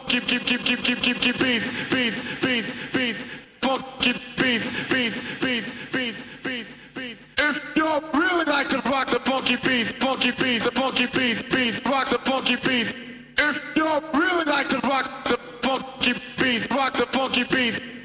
keep beats, funky beats. If you really like to rock the funky beats, rock the funky beats. If you really like to rock the funky beats,